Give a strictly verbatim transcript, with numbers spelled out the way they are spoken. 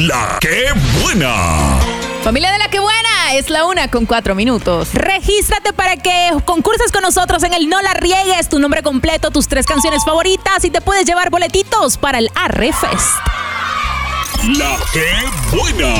La que buena. Familia de La que buena, es la una con cuatro minutos. Regístrate para que concurses con nosotros en el No La Riegues, tu nombre completo, tus tres canciones favoritas y te puedes llevar boletitos para el Arre Fest. La que buena.